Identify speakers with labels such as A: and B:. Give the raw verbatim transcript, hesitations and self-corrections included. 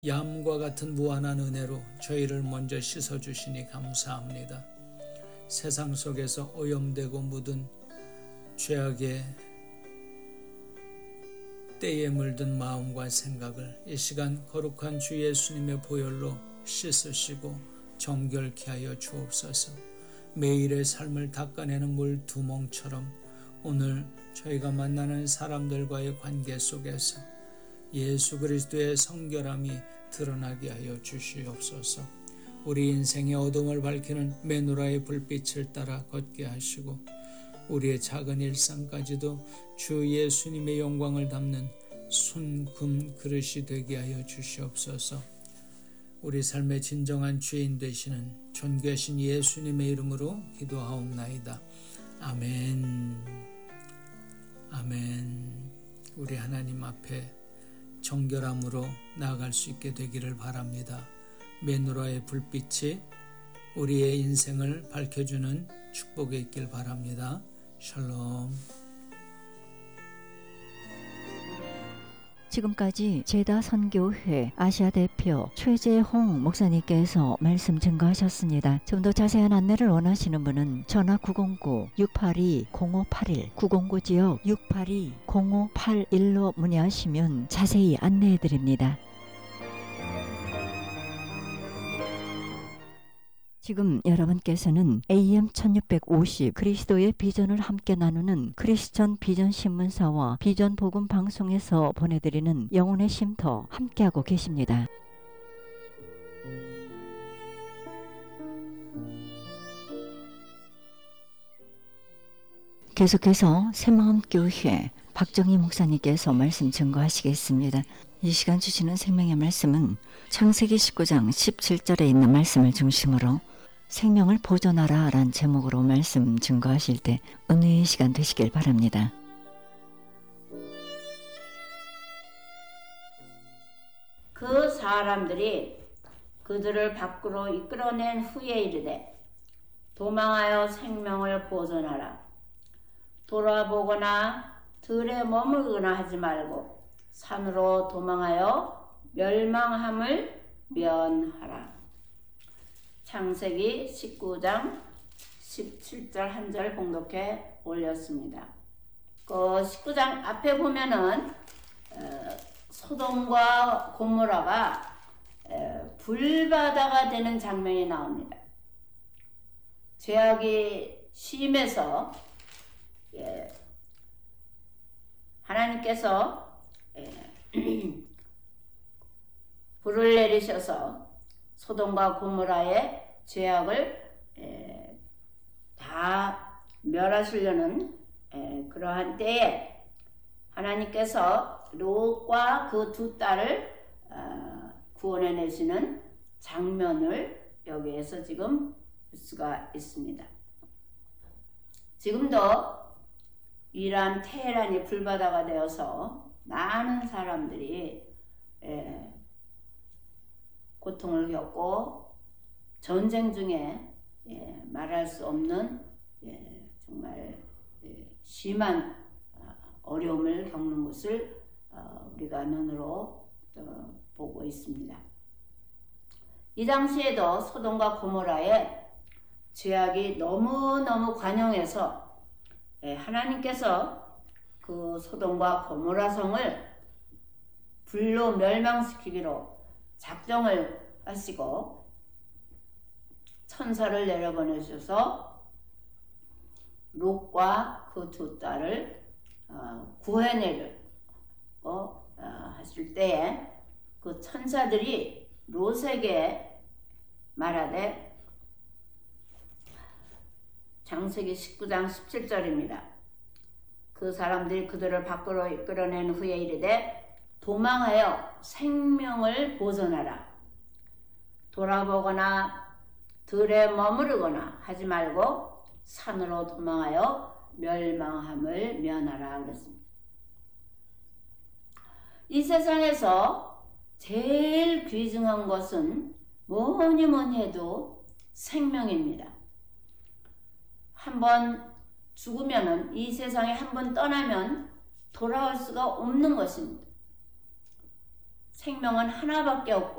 A: 얌과 같은 무한한 은혜로 저희를 먼저 씻어주시니 감사합니다. 세상 속에서 오염되고 묻은 죄악의 때에 물든 마음과 생각을 이 시간 거룩한 주 예수님의 보혈로 씻으시고 정결케 하여 주옵소서. 매일의 삶을 닦아내는 물 두멍처럼 오늘 저희가 만나는 사람들과의 관계 속에서 예수 그리스도의 성결함이 드러나게 하여 주시옵소서. 우리 인생의 어둠을 밝히는 메노라의 불빛을 따라 걷게 하시고 우리의 작은 일상까지도 주 예수님의 영광을 담는 순금 그릇이 되게 하여 주시옵소서. 우리 삶의 진정한 주인 되시는 존귀하신 예수님의 이름으로 기도하옵나이다. 아멘. 아멘. 우리 하나님 앞에 정결함으로 나아갈 수 있게 되기를 바랍니다. 메노라의 불빛이 우리의 인생을 밝혀주는 축복이 있길 바랍니다. 샬롬.
B: 지금까지 제다선교회 아시아 대표 최재홍 목사님께서 말씀 증거하셨습니다. 좀 더 자세한 안내를 원하시는 분은 전화 구공구 육팔이 공오팔일 구공구 지역 육팔이 공오팔일로 문의하시면 자세히 안내해 드립니다. 지금 여러분께서는 에이엠 천육백오십 그리스도의 비전을 함께 나누는 크리스천 비전 신문사와 비전 복음 방송에서 보내드리는 영혼의 쉼터 함께하고 계십니다. 계속해서 새마음교회 박정희 목사님께서 말씀 증거하시겠습니다. 이 시간 주시는 생명의 말씀은 창세기 십구 장 십칠 절에 있는 말씀을 중심으로 생명을 보존하라 라는 제목으로 말씀 증거하실 때 은혜의 시간 되시길 바랍니다.
C: 그 사람들이 그들을 밖으로 이끌어낸 후에 이르되 도망하여 생명을 보존하라. 돌아보거나 들에 머물거나 하지 말고 산으로 도망하여 멸망함을 면하라. 창세기 십구 장 십칠 절 한 절 봉독해 올렸습니다. 그 십구 장 앞에 보면은 어, 소돔과 고모라가 에, 불바다가 되는 장면이 나옵니다. 죄악이 심해서 예, 하나님께서 예, 불을 내리셔서 소돔과 고모라의 죄악을 에, 다 멸하시려는 에, 그러한 때에 하나님께서 롯과 그 두 딸을 어, 구원해내시는 장면을 여기에서 지금 볼 수가 있습니다. 지금도 이란 테헤란이 불바다가 되어서 많은 사람들이 에, 고통을 겪고 전쟁 중에 예, 말할 수 없는 예, 정말 예, 심한 어려움을 겪는 것을 어, 우리가 눈으로 어, 보고 있습니다. 이 당시에도 소돔과 고모라의 죄악이 너무너무 관영해서 예, 하나님께서 그 소돔과 고모라 성을 불로 멸망시키기로 작정을 하시고 천사를 내려보내셔서 롯과 그 두 딸을 어, 구해내려 어, 어, 하실 때에 그 천사들이 롯에게 말하되 창세기 십구 장 십칠 절입니다. 그 사람들이 그들을 밖으로 이끌어낸 후에 이르되 도망하여 생명을 보존하라. 돌아보거나 들에 머무르거나 하지 말고 산으로 도망하여 멸망함을 면하라 그랬습니다. 이 세상에서 제일 귀중한 것은 뭐니 뭐니 해도 생명입니다. 한번 죽으면은 이 세상에 한번 떠나면 돌아올 수가 없는 것입니다. 생명은 하나밖에 없고